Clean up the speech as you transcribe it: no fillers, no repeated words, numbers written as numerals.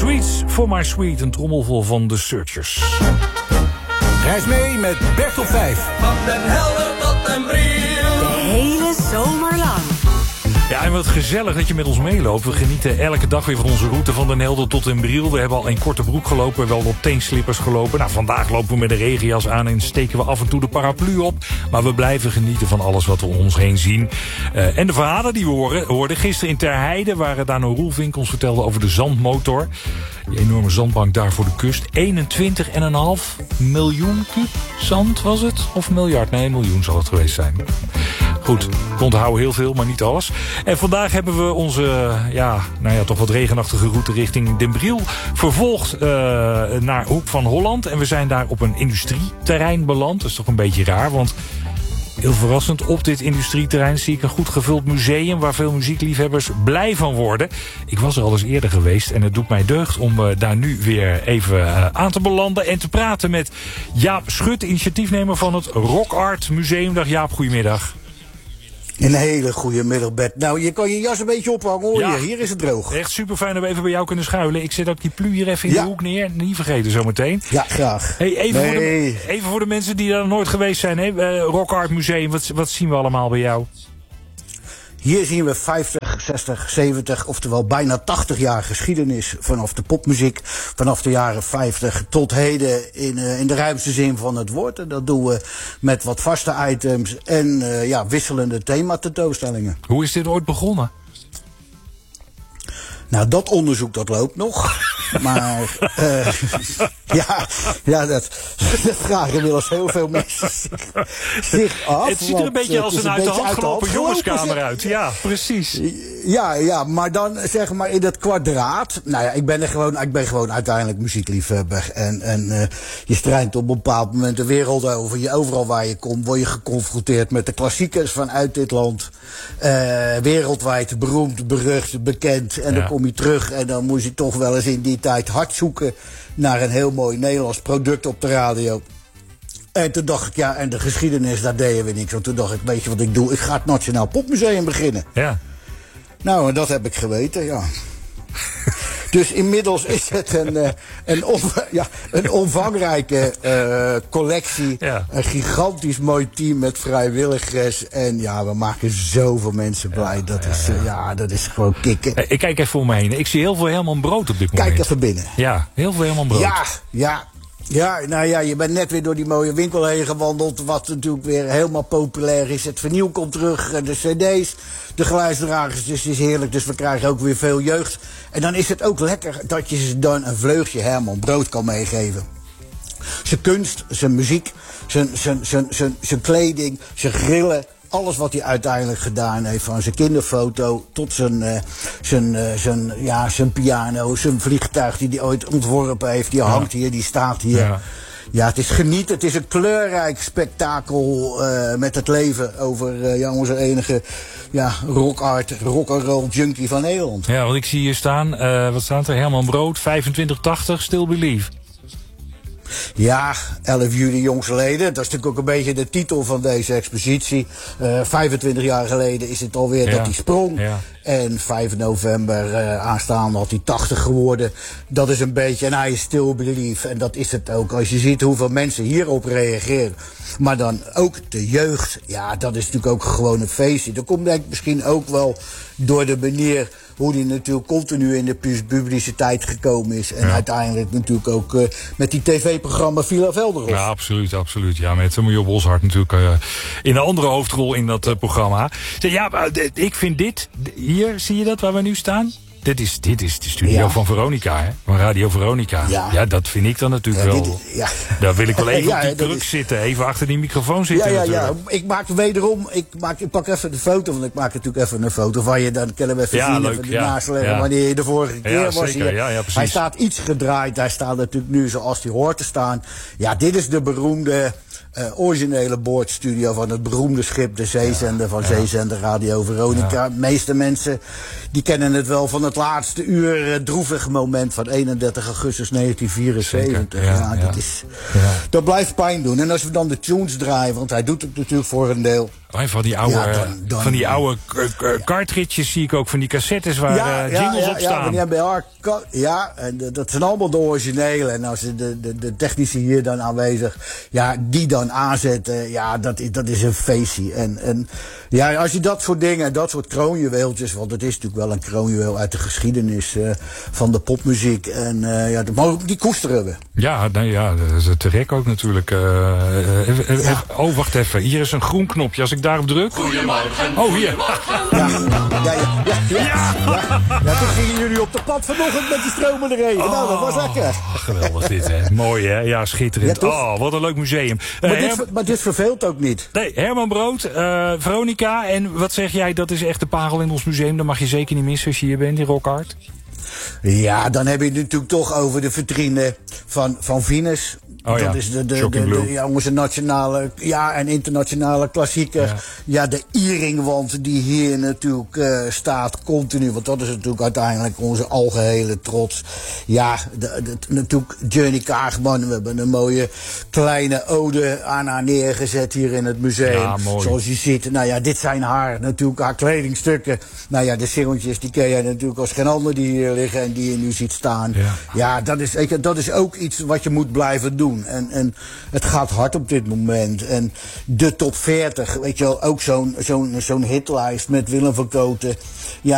Sweets for my sweet, een trommelvol van The Searchers. Reis mee met Bert op 5. Van Den Helder tot Den Briel. De hele zomer lang. Ja, en wat gezellig dat je met ons meeloopt. We genieten elke dag weer van onze route van Den Helder tot Den Briel. We hebben al in korte broek gelopen, wel op teenslippers gelopen. Nou, vandaag lopen we met een regenjas aan en steken we af en toe de paraplu op. Maar we blijven genieten van alles wat we om ons heen zien. En de verhalen die we hoorden gisteren in Ter Heide, waar Dano Roelvink ons vertelde over de zandmotor. Die enorme zandbank daar voor de kust. 21,5 miljoen kuub zand was het? Of miljard? Nee, 1 miljoen zal het geweest zijn. Goed, we onthouden heel veel, maar niet alles. En vandaag hebben we onze, toch wat regenachtige route richting Den Briel vervolgd naar Hoek van Holland. En we zijn daar op een industrieterrein beland. Dat is toch een beetje raar, want heel verrassend, op dit industrieterrein zie ik een goed gevuld museum waar veel muziekliefhebbers blij van worden. Ik was er al eens eerder geweest en het doet mij deugd om daar nu weer even aan te belanden en te praten met Jaap Schut, initiatiefnemer van het Rock Art Museum. Dag Jaap, goedemiddag. Een hele goede middag, Bert. Nou, je kan je jas een beetje ophangen, hoor. Ja. Hier is het droog. Echt super fijn dat we even bij jou kunnen schuilen. Ik zet ook die plu hier even in de hoek neer. Niet vergeten zometeen. Ja, graag. Hey, even voor de mensen die daar nog nooit geweest zijn. Hè? Rock Art Museum, wat zien we allemaal bij jou? Hier zien we 50, 60, 70, oftewel bijna 80 jaar geschiedenis vanaf de popmuziek. Vanaf de jaren 50 tot heden in de ruimste zin van het woord. En dat doen we met wat vaste items en wisselende thematentoonstellingen. Hoe is dit ooit begonnen? Nou, dat onderzoek dat loopt nog. Maar dat vragen inmiddels heel veel mensen zich af. Het ziet er een beetje als een uit de hand gelopen jongenskamer uit. Ja, precies. Ja, maar dan zeg maar in het kwadraat. Nou ja, ik ben gewoon uiteindelijk muziekliefhebber. En je strijdt op een bepaald moment de wereld over. Overal waar je komt word je geconfronteerd met de klassiekers vanuit dit land. Wereldwijd beroemd, berucht, bekend. En dan kom je terug en dan moest je toch wel eens in die tijd hard zoeken naar een heel mooi Nederlands product op de radio. En toen dacht ik, en de geschiedenis, daar deden we niks. Want toen dacht ik, weet je wat ik doe? Ik ga het Nationaal Popmuseum beginnen. Ja. Nou, en dat heb ik geweten, ja. Dus inmiddels is het een omvangrijke collectie. Ja. Een gigantisch mooi team met vrijwilligers. En we maken zoveel mensen blij. Dat is gewoon kicken. Ik kijk even om me heen. Ik zie heel veel Herman Brood op dit moment. Kijk even binnen. Ja, heel veel Herman Brood. Ja, je bent net weer door die mooie winkel heen gewandeld. Wat natuurlijk weer helemaal populair is. Het vernieuw komt terug, de cd's, de geluidsdragers. Dus het is heerlijk, dus we krijgen ook weer veel jeugd. En dan is het ook lekker dat je ze dan een vleugje Herman Brood kan meegeven. Zijn kunst, zijn muziek, zijn kleding, zijn grillen. Alles wat hij uiteindelijk gedaan heeft, van zijn kinderfoto tot zijn piano, zijn vliegtuig die hij ooit ontworpen heeft. Die hangt hier, die staat hier. Ja, het is genieten. Het is een kleurrijk spektakel met het leven over onze enige rock'n'roll junkie van Nederland. Ja, want ik zie hier staan, wat staat er? Herman Brood, 2580, Still Believe. Ja, 11 juli jongstleden. Dat is natuurlijk ook een beetje de titel van deze expositie. 25 jaar geleden is het alweer dat hij sprong. Ja. En 5 november aanstaande had hij 80 geworden. Dat is een beetje, en hij is still believe. En dat is het ook. Als je ziet hoeveel mensen hierop reageren. Maar dan ook de jeugd. Ja, dat is natuurlijk ook gewoon een feestje. Dat komt denk ik misschien ook wel door de manier hoe die natuurlijk continu in de publiciteit gekomen is. En uiteindelijk natuurlijk ook met die tv-programma Villa Velderhof. Ja, absoluut. Ja, met Marjo Boshart natuurlijk in een andere hoofdrol in dat programma. Ja, ik vind dit, hier zie je dat waar we nu staan? Dit is de studio van Veronica, hè? Van Radio Veronica. Ja, dat vind ik dan natuurlijk wel. Daar wil ik wel even op die kruk zitten. Even achter die microfoon zitten. Ja. Ik maak wederom. Ik pak even de foto. Want ik maak natuurlijk even een foto van je. Dan kunnen we even zien. Even naast leggen wanneer je de vorige keer was hier. Ja, hij staat iets gedraaid. Hij staat natuurlijk nu zoals hij hoort te staan. Ja, dit is de beroemde originele boordstudio van het beroemde schip, de zeezender van Zeezender Radio Veronica. De meeste mensen die kennen het wel van het laatste uur droevig moment van 31 augustus 1974. Dat blijft pijn doen. En als we dan de tunes draaien, want hij doet het natuurlijk voor een deel. Van die oude cartridges zie ik ook, van die cassettes waar jingles op staan. En dat zijn allemaal de originele. En als de technici hier dan aanwezig, die dan aanzetten, dat is een feestje. En als je dat soort dingen, dat soort kroonjuweeltjes, want het is natuurlijk wel een kroonjuweel uit de geschiedenis van de popmuziek. En die koesteren we. Ja, dat is te gek ook natuurlijk. Wacht even. Hier is een groen knopje. Als ik daarop druk. Goedemorgen. Oh, hier. Ja, toen gingen jullie op de pad vanochtend met die stromende regen. Nou, dat was lekker. Geweldig dit, hè. Mooi, hè. Ja, schitterend. Wat een leuk museum. Maar dit verveelt ook niet. Nee, Herman Brood, Veronica. En wat zeg jij, dat is echt de parel in ons museum. Dat mag je zeker niet missen als je hier bent in Rockart. Ja, dan heb je het natuurlijk toch over de vitrine van Venus. Dat is onze nationale en internationale klassieker. Ja, de Earringwand die hier natuurlijk staat continu. Want dat is natuurlijk uiteindelijk onze algehele trots. Ja, natuurlijk Johnny Kaagman. We hebben een mooie kleine ode aan haar neergezet hier in het museum. Ja, zoals je ziet. Dit zijn haar kledingstukken. De singeltjes die ken jij natuurlijk als geen ander die hier liggen en die je nu ziet staan. Ja, dat is ook iets wat je moet blijven doen. En het gaat hard op dit moment. En de top 40, weet je wel, ook zo'n hitlijst met Willem van Koten. Ja,